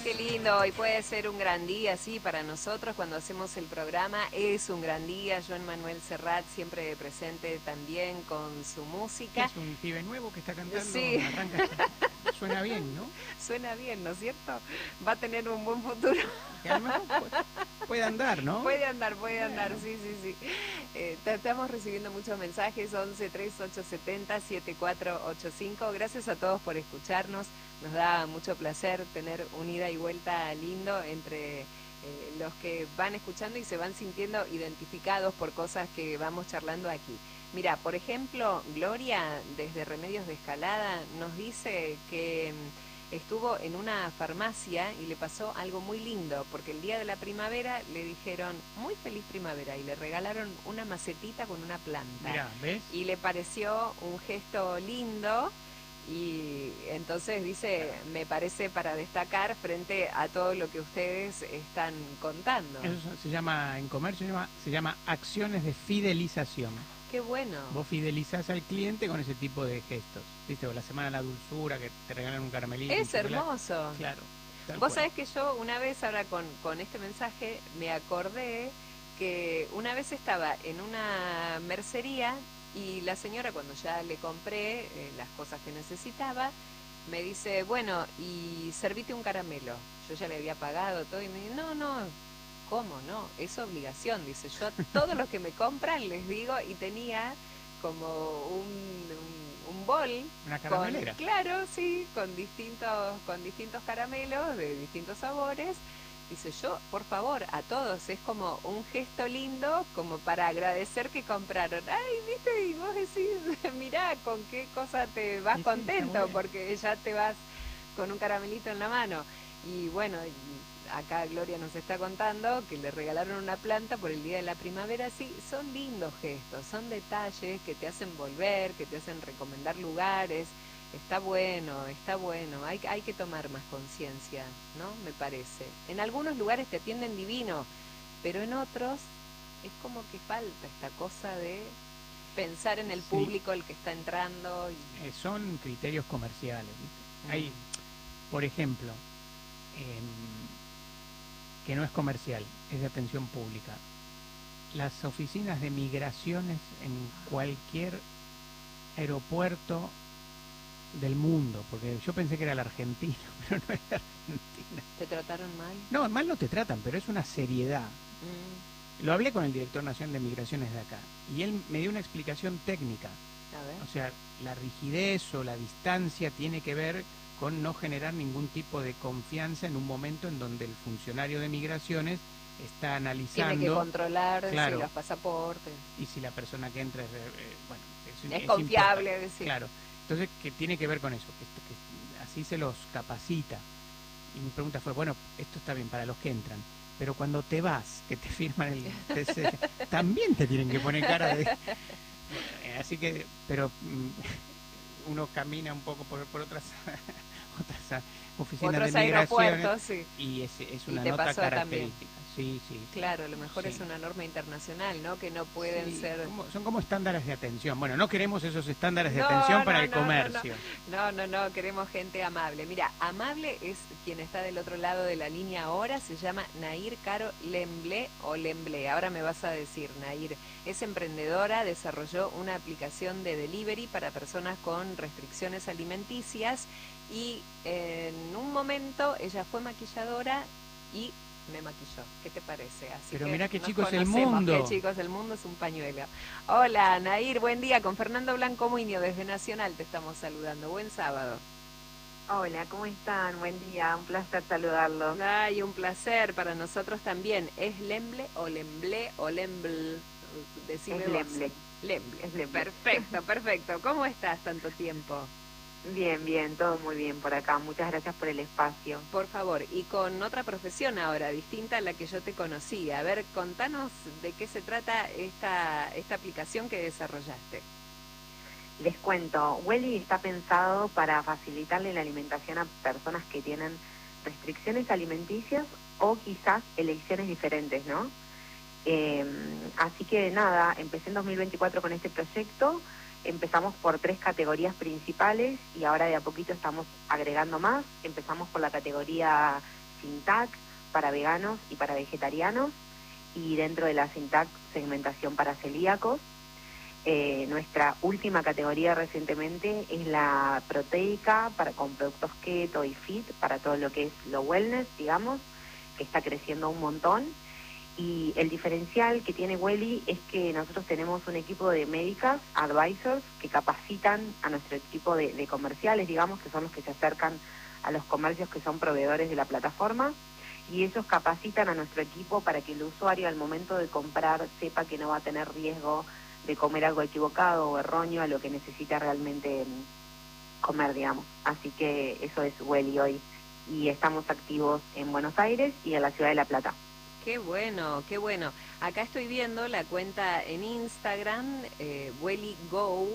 Qué lindo, y puede ser un gran día, sí, para nosotros cuando hacemos el programa es un gran día. Joan Manuel Serrat siempre presente también con su música. Es un pibe nuevo que está cantando, sí. Arranca, suena bien, ¿no? Suena bien, ¿no es cierto? Va a tener un buen futuro. Que a lo mejor puede andar, ¿no? Puede andar, sí. Estamos recibiendo muchos mensajes, 11 3870 7485. Gracias a todos por escucharnos. Nos da mucho placer tener un ida y vuelta lindo entre los que van escuchando y se van sintiendo identificados por cosas que vamos charlando aquí. Mira, por ejemplo, Gloria, desde Remedios de Escalada, nos dice que estuvo en una farmacia y le pasó algo muy lindo, porque el día de la primavera le dijeron muy feliz primavera y le regalaron una macetita con una planta. Mirá, ¿ves? Y le pareció un gesto lindo y entonces dice, me parece para destacar frente a todo lo que ustedes están contando. Eso se llama, en comercio se llama acciones de fidelización. Qué bueno. Vos fidelizás al cliente con ese tipo de gestos. ¿Viste? O la semana de la dulzura, que te regalan un caramelito. Es hermoso. Claro. Vos sabés que yo una vez, ahora con este mensaje, me acordé que una vez estaba en una mercería y la señora, cuando ya le compré las cosas que necesitaba, me dice, bueno, y servite un caramelo. Yo ya le había pagado todo y me dice, no, ¿cómo no? Es obligación, dice. Yo a todos los que me compran les digo, y tenía como un bol. Una caramelera. Claro, sí, con distintos caramelos de distintos sabores. Dice, yo, por favor, a todos, es como un gesto lindo, como para agradecer que compraron. Ay, viste, y vos decís, mirá, con qué cosa te vas contento, porque ya te vas con un caramelito en la mano. Y bueno, acá Gloria nos está contando que le regalaron una planta por el día de la primavera. Sí, son lindos gestos, son detalles que te hacen volver, que te hacen recomendar lugares. Está bueno, hay que tomar más conciencia, ¿no? Me parece. En algunos lugares te atienden divino, pero en otros es como que falta esta cosa de pensar en el público, el que está entrando. Son criterios comerciales, ¿viste? Hay, por ejemplo, que no es comercial, es de atención pública. Las oficinas de migraciones en cualquier aeropuerto del mundo, porque yo pensé que era la Argentina, pero no es la Argentina. ¿Te trataron mal? No, mal no te tratan, pero es una seriedad. Lo hablé con el director nacional de migraciones de acá, y él me dio una explicación técnica. A ver. O sea, la rigidez o la distancia tiene que ver con no generar ningún tipo de confianza en un momento en donde el funcionario de migraciones está analizando... Tiene que controlar, claro, si los pasaportes. Y si la persona que entra es confiable. Decir. Claro. Entonces, ¿qué tiene que ver con eso? Que así se los capacita. Y mi pregunta fue, bueno, esto está bien para los que entran, pero cuando te vas, que te firman el TC, también te tienen que poner cara de... Así que, pero uno camina un poco por otras oficinas otros de migraciones, sí. Y es una nota característica. Sí. Claro, a lo mejor es una norma internacional, ¿no? Que no pueden ser... Son como estándares de atención. Bueno, no queremos esos estándares de atención para el comercio. No, queremos gente amable. Mira, amable es quien está del otro lado de la línea ahora, se llama Nair Caro Lemblé o Lemblé. Ahora me vas a decir, Nair. Es emprendedora, desarrolló una aplicación de delivery para personas con restricciones alimenticias y en un momento ella fue maquilladora y me maquilló. ¿Qué te parece? Así pero que mirá qué chico es el mundo. Qué chico es el mundo, es un pañuelo. Hola, Nair, buen día. Con Fernando Blanco Muñoz desde Nacional te estamos saludando. Buen sábado. Hola, ¿cómo están? Buen día, un placer saludarlos. Ay, un placer para nosotros también. ¿Es Lemble o Lemblé o Lemble? Decime es Lemble. Lemble. Perfecto. ¿Cómo estás tanto tiempo? Bien, todo muy bien por acá. Muchas gracias por el espacio. Por favor, y con otra profesión ahora, distinta a la que yo te conocía. A ver, contanos de qué se trata esta aplicación que desarrollaste. Les cuento, Welly está pensado para facilitarle la alimentación a personas que tienen restricciones alimenticias o quizás elecciones diferentes, ¿no? Así que nada, empecé en 2024 con este proyecto. Empezamos por 3 categorías principales y ahora de a poquito estamos agregando más. Empezamos por la categoría sin TAC, para veganos y para vegetarianos, y dentro de la sin TAC, segmentación para celíacos. Nuestra última categoría recientemente es la proteica, con productos keto y fit, para todo lo que es lo wellness, digamos, que está creciendo un montón. Y el diferencial que tiene Welly es que nosotros tenemos un equipo de médicas, advisors, que capacitan a nuestro equipo de comerciales, digamos, que son los que se acercan a los comercios que son proveedores de la plataforma, y ellos capacitan a nuestro equipo para que el usuario al momento de comprar sepa que no va a tener riesgo de comer algo equivocado o erróneo a lo que necesita realmente comer, digamos. Así que eso es Welly hoy, y estamos activos en Buenos Aires y en la Ciudad de La Plata. Qué bueno, qué bueno. Acá estoy viendo la cuenta en Instagram, WellyGo,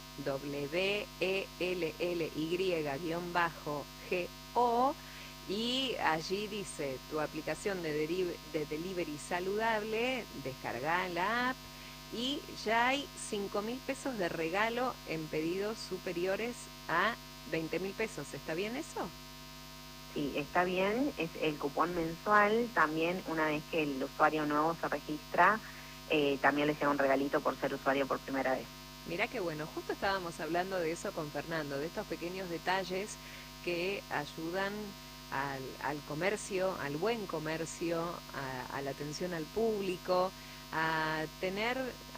WELLY_GO, y allí dice, tu aplicación de delivery saludable, descarga la app, y ya hay 5.000 pesos de regalo en pedidos superiores a 20.000 pesos. ¿Está bien eso? Sí, está bien, es el cupón mensual. También una vez que el usuario nuevo se registra, también le llega un regalito por ser usuario por primera vez. Mirá qué bueno, justo estábamos hablando de eso con Fernando, de estos pequeños detalles que ayudan al comercio, al buen comercio, a la atención al público, a tener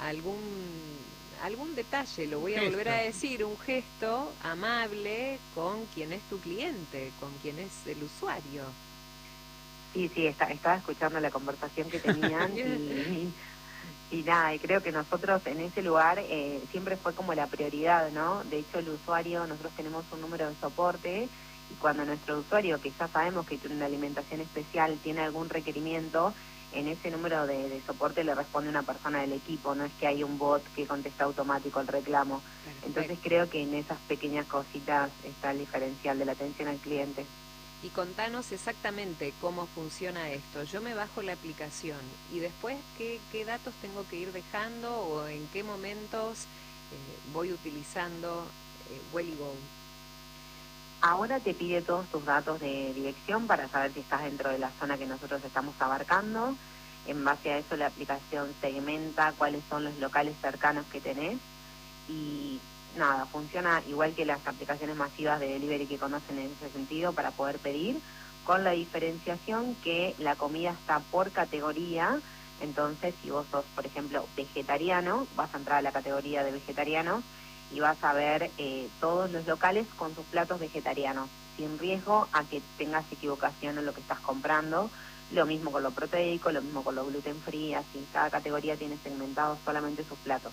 algún detalle, lo voy a volver a decir, un gesto amable con quien es tu cliente, con quien es el usuario. Sí, estaba escuchando la conversación que tenían y nada, y creo que nosotros en ese lugar siempre fue como la prioridad, ¿no? De hecho, el usuario, nosotros tenemos un número de soporte, y cuando nuestro usuario, que ya sabemos que tiene una alimentación especial, tiene algún requerimiento, en ese número de soporte le responde una persona del equipo, no es que hay un bot que contesta automático el reclamo. Perfecto. Entonces creo que en esas pequeñas cositas está el diferencial de la atención al cliente. Y contanos exactamente cómo funciona esto. Yo me bajo la aplicación y después qué datos tengo que ir dejando o en qué momentos voy utilizando WellyGo. Ahora te pide todos tus datos de dirección para saber si estás dentro de la zona que nosotros estamos abarcando. En base a eso la aplicación segmenta cuáles son los locales cercanos que tenés, y nada, funciona igual que las aplicaciones masivas de delivery que conocen en ese sentido para poder pedir, con la diferenciación que la comida está por categoría. Entonces, si vos sos, por ejemplo, vegetariano, vas a entrar a la categoría de vegetarianos y vas a ver todos los locales con sus platos vegetarianos, sin riesgo a que tengas equivocación en lo que estás comprando. Lo mismo con lo proteico, lo mismo con lo gluten free, así cada categoría tiene segmentados solamente sus platos.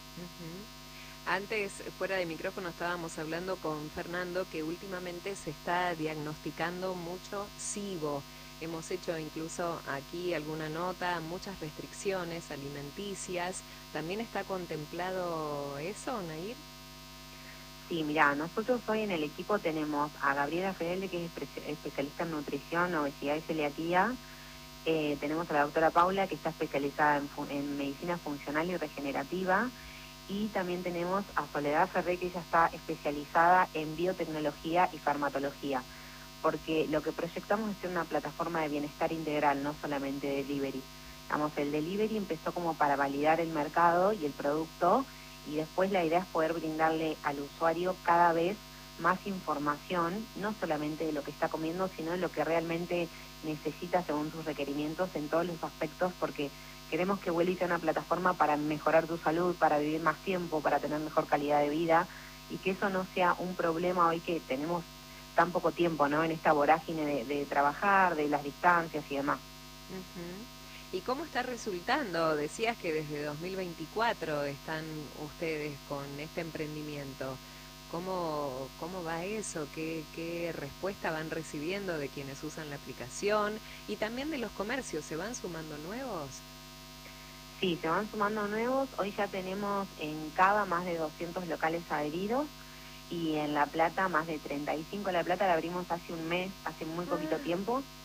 Antes, fuera de micrófono, estábamos hablando con Fernando que últimamente se está diagnosticando mucho SIBO. Hemos hecho incluso aquí alguna nota, muchas restricciones alimenticias. ¿También está contemplado eso, Nair? Sí, mira, nosotros hoy en el equipo tenemos a Gabriela Fedele, que es especialista en nutrición, obesidad y celiaquía. Tenemos a la doctora Paula, que está especializada en medicina funcional y regenerativa. Y también tenemos a Soledad Ferré, que ella está especializada en biotecnología y farmacología, porque lo que proyectamos es ser una plataforma de bienestar integral, no solamente delivery. Digamos, el delivery empezó como para validar el mercado y el producto, y después la idea es poder brindarle al usuario cada vez más información, no solamente de lo que está comiendo, sino de lo que realmente necesita según sus requerimientos en todos los aspectos, porque queremos que Welly sea una plataforma para mejorar tu salud, para vivir más tiempo, para tener mejor calidad de vida, y que eso no sea un problema hoy que tenemos tan poco tiempo, ¿no? En esta vorágine de trabajar, de las distancias y demás. ¿Y cómo está resultando? Decías que desde 2024 están ustedes con este emprendimiento. ¿Cómo va eso? ¿Qué respuesta van recibiendo de quienes usan la aplicación? Y también de los comercios, ¿se van sumando nuevos? Sí, se van sumando nuevos. Hoy ya tenemos en Cava más de 200 locales adheridos, y en La Plata más de 35. La Plata la abrimos hace un mes, hace muy poquito tiempo.